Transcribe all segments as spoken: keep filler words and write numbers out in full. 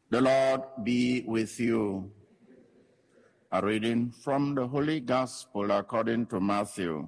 The Lord be with you. A reading from the Holy Gospel according to Matthew.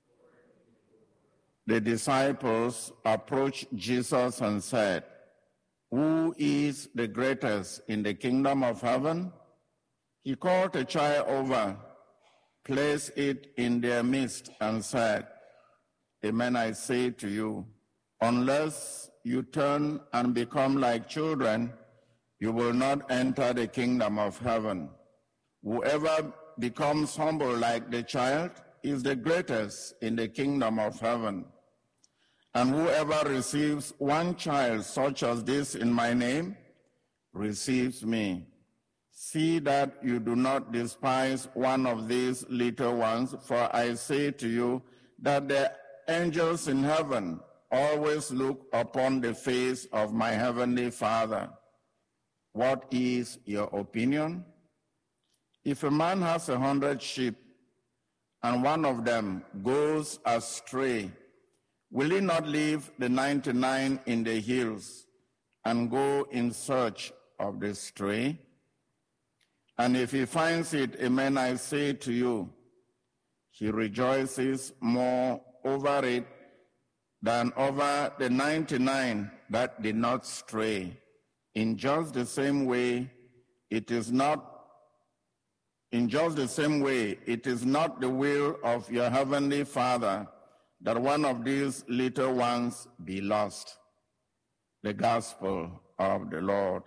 The disciples approached Jesus and said, "Who is the greatest in the kingdom of heaven?" He called a child over, placed it in their midst, and said, "Amen, I say to you, unless you turn and become like children, you will not enter the kingdom of heaven. Whoever becomes humble like the child is the greatest in the kingdom of heaven. And whoever receives one child such as this in my name receives me. See that you do not despise one of these little ones, for I say to you that the angels in heaven always look upon the face of my heavenly Father. What is your opinion? If a man has a hundred sheep and one of them goes astray, will he not leave the ninety-nine in the hills and go in search of the stray? And if he finds it, amen, I say to you, he rejoices more over it than over the ninety-nine that did not stray. In just the same way, it is not In just the same way, it is not the will of your heavenly Father that one of these little ones be lost." The Gospel of the Lord.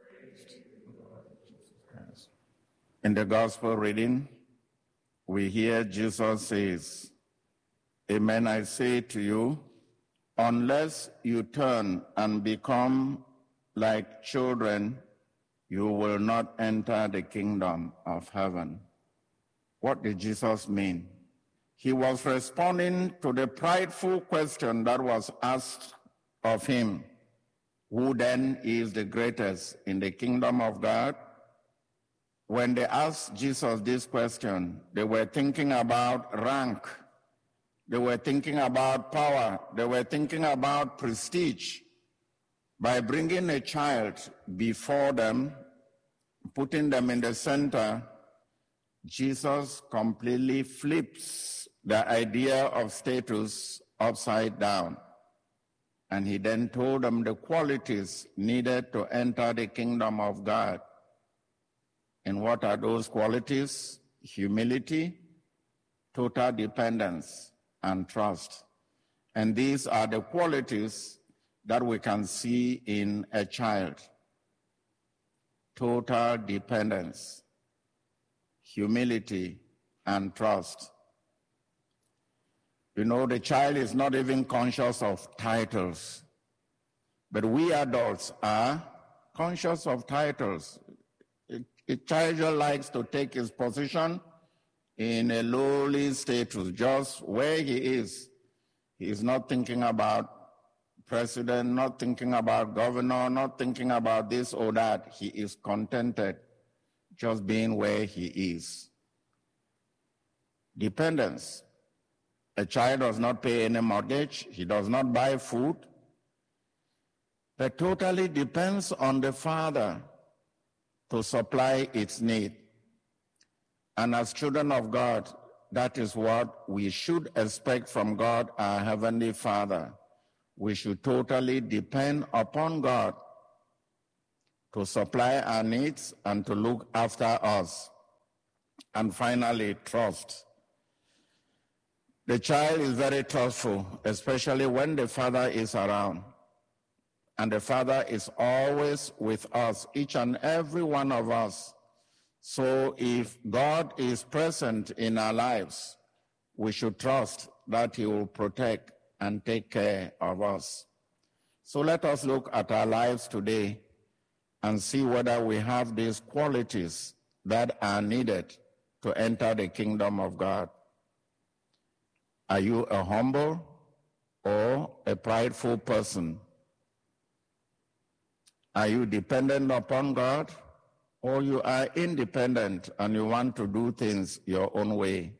In the Gospel reading, we hear Jesus says, "Amen, I say to you, unless you turn and become like children, you will not enter the kingdom of heaven." What did Jesus mean? He was responding to the prideful question that was asked of him. Who then is the greatest in the kingdom of God? When they asked Jesus this question, they were thinking about rank. They were thinking about power. They were thinking about prestige. By bringing a child before them, putting them in the center, Jesus completely flips the idea of status upside down. And he then told them the qualities needed to enter the kingdom of God. And what are those qualities? Humility, total dependence, and trust. And these are the qualities that we can see in a child. Total dependence, humility, and trust. You know, the child is not even conscious of titles, but we adults are conscious of titles. A child just likes to take his position in a lowly status, just where he is. He is not thinking about president, not thinking about governor, not thinking about this or that. He is contented just being where he is. Dependence. A child does not pay any mortgage. He does not buy food. But totally depends on the father to supply its need. And as children of God, that is what we should expect from God, our Heavenly Father. We should totally depend upon God to supply our needs and to look after us. And finally, trust. The child is very trustful, especially when the father is around. And the father is always with us, each and every one of us. So if God is present in our lives, we should trust that he will protect and take care of us. So let us look at our lives today and see whether we have these qualities that are needed to enter the kingdom of God. Are you a humble or a prideful person? Are you dependent upon God, or you are independent and you want to do things your own way?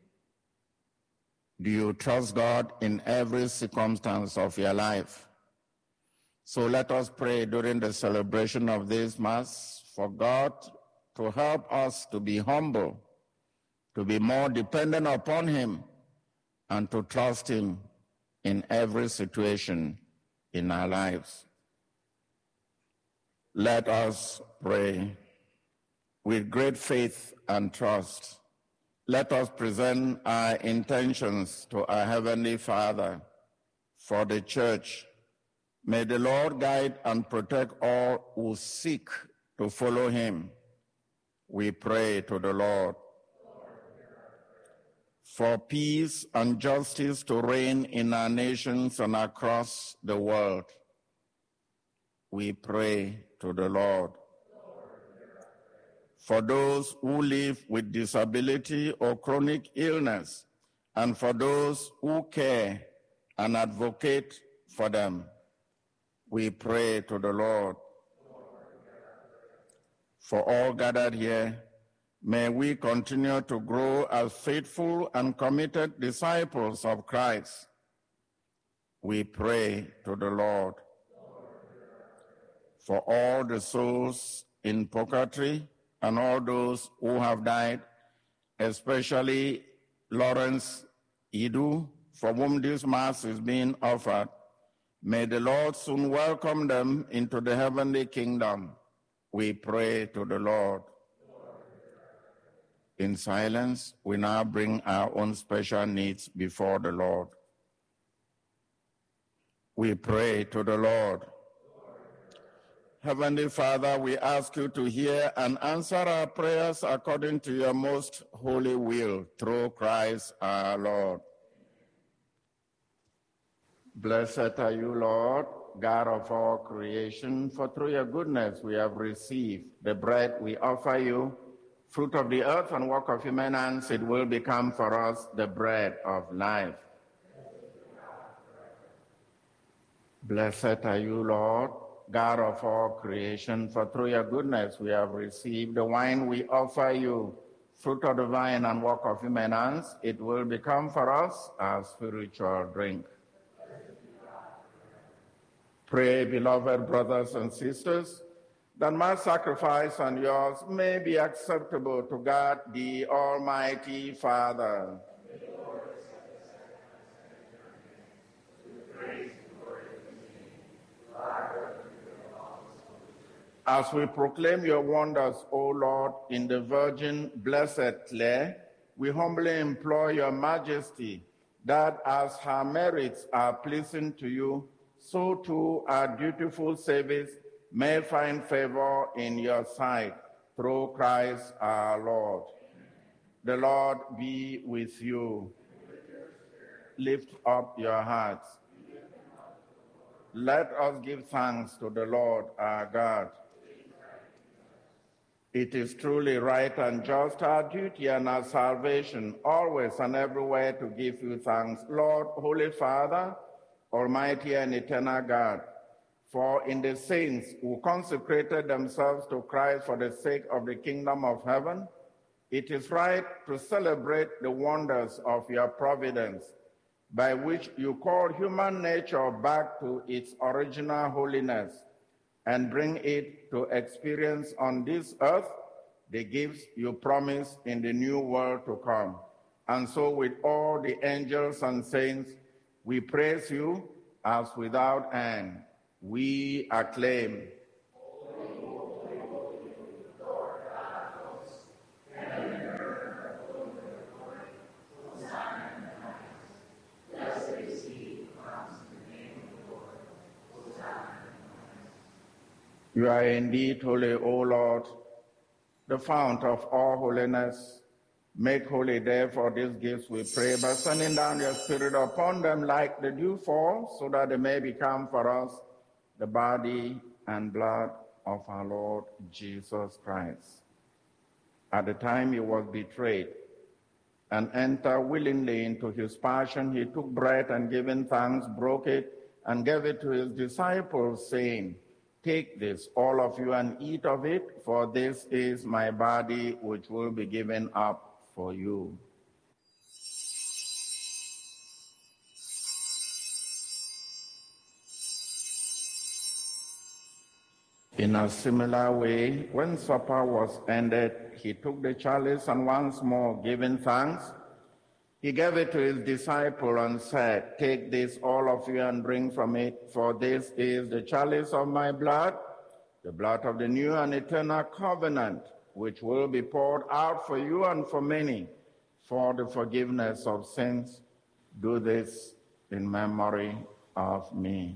Do you trust God in every circumstance of your life? So let us pray during the celebration of this Mass for God to help us to be humble, to be more dependent upon him, and to trust him in every situation in our lives. Let us pray with great faith and trust. Let us present our intentions to our Heavenly Father for the Church. May the Lord guide and protect all who seek to follow him. We pray to the Lord. For peace and justice to reign in our nations and across the world. We pray to the Lord. For those who live with disability or chronic illness, and for those who care and advocate for them, we pray to the Lord. For all gathered here, may we continue to grow as faithful and committed disciples of Christ. We pray to the Lord. For all the souls in purgatory and all those who have died, especially Lawrence Idu, for whom this Mass is being offered, may the Lord soon welcome them into the heavenly kingdom. We pray to the Lord. In silence, we now bring our own special needs before the Lord. We pray to the Lord. Heavenly Father, we ask you to hear and answer our prayers according to your most holy will, through Christ our Lord. Blessed are you, Lord, God of all creation, for through your goodness we have received the bread we offer you, fruit of the earth and work of human hands. It will become for us the bread of life. Blessed are you, Lord, God of all creation, for through your goodness we have received the wine we offer you, fruit of the vine and work of human hands. It will become for us our spiritual drink. Pray, beloved brothers and sisters, that my sacrifice and yours may be acceptable to God, the Almighty Father. As we proclaim your wonders, O Lord, in the Virgin Blessed Clare, we humbly implore your majesty that as her merits are pleasing to you, so too our dutiful service may find favor in your sight, through Christ our Lord. The Lord be with you. Lift up your hearts. Let us give thanks to the Lord our God. It is truly right and just, our duty and our salvation, always and everywhere to give you thanks, Lord, Holy Father, Almighty and eternal God. For in the saints who consecrated themselves to Christ for the sake of the kingdom of heaven, it is right to celebrate the wonders of your providence, by which you call human nature back to its original holiness and bring it to experience on this earth the gifts you promised in the new world to come. And so with all the angels and saints, we praise you as without end we acclaim. You are indeed holy, O Lord, the fount of all holiness. Make holy, therefore, these gifts, we pray, by sending down your Spirit upon them like the dew fall, so that they may become for us the body and blood of our Lord Jesus Christ. At the time he was betrayed and entered willingly into his passion, he took bread and giving thanks, broke it and gave it to his disciples, saying, "Take this, all of you, and eat of it, for this is my body, which will be given up for you." In a similar way, when supper was ended, he took the chalice and once more giving thanks, he gave it to his disciple and said, "Take this, all of you, and drink from it, for this is the chalice of my blood, the blood of the new and eternal covenant, which will be poured out for you and for many for the forgiveness of sins. Do this in memory of me."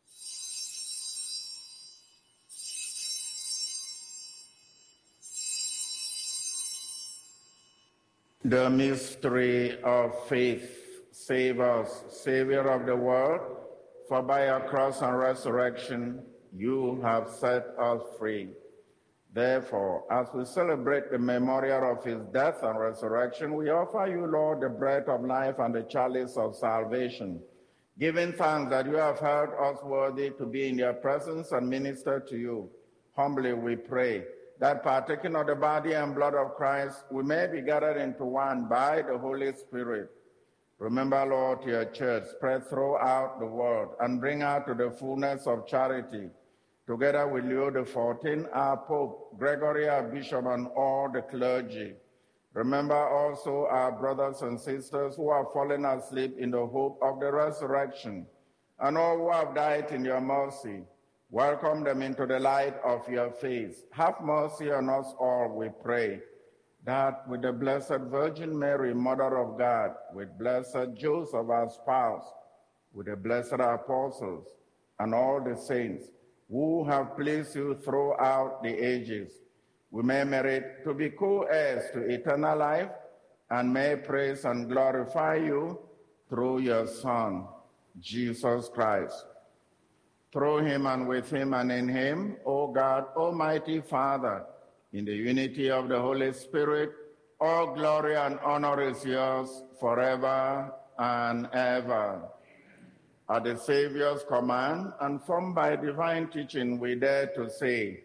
The mystery of faith. Save us, Savior of the world, for by your cross and resurrection you have set us free. Therefore, as we celebrate the memorial of his death and resurrection, we offer you, Lord, the bread of life and the chalice of salvation, giving thanks that you have held us worthy to be in your presence and minister to you. Humbly we pray that partaking of the body and blood of Christ, we may be gathered into one by the Holy Spirit. Remember, Lord, your church spread throughout the world and bring her to the fullness of charity, together with Leo the fourteenth, our Pope, Gregory, our Bishop, and all the clergy. Remember also our brothers and sisters who have fallen asleep in the hope of the resurrection, and all who have died in your mercy. Welcome them into the light of your face. Have mercy on us all, we pray, that with the Blessed Virgin Mary, Mother of God, with blessed Joseph, our spouse, with the blessed apostles, and all the saints who have pleased you throughout the ages, we may merit to be co-heirs to eternal life, and may praise and glorify you through your Son, Jesus Christ. Through him and with him and in him, O God, Almighty Father, in the unity of the Holy Spirit, all glory and honor is yours forever and ever. At the Savior's command, and formed by divine teaching, we dare to say,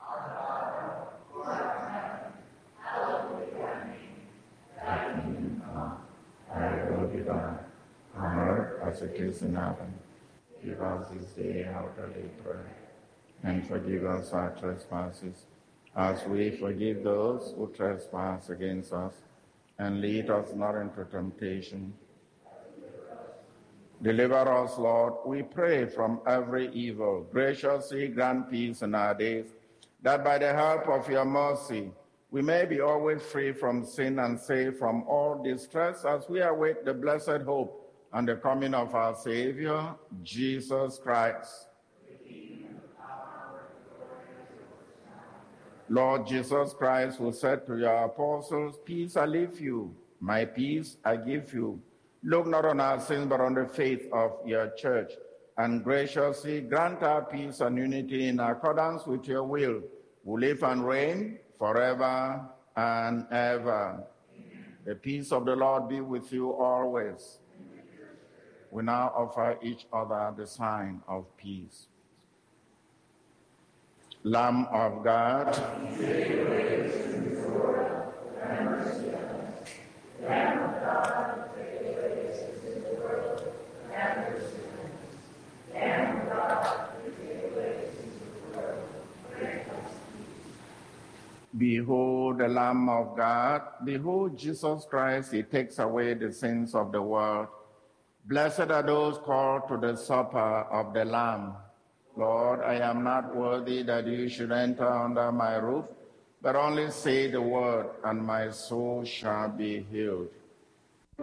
Thy will be done, on earth as it is in heaven. Give us this day our daily bread, and forgive us our trespasses, as we forgive those who trespass against us. And lead us not into temptation. Deliver us, Lord, we pray, from every evil. Graciously grant peace in our days, that by the help of your mercy, we may be always free from sin and safe from all distress, as we await the blessed hope and the coming of our Savior, Jesus Christ. Lord Jesus Christ, who said to your apostles, "Peace I leave you, my peace I give you," look not on our sins, but on the faith of your church, and graciously grant our peace and unity in accordance with your will, who live and reign forever and ever. Amen. The peace of the Lord be with you always. We now offer each other the sign of peace. Lamb of God, behold the Lamb of God, behold Jesus Christ, he takes away the sins of the world. Blessed are those called to the supper of the Lamb. Lord, I am not worthy that you should enter under my roof, but only say the word, and my soul shall be healed.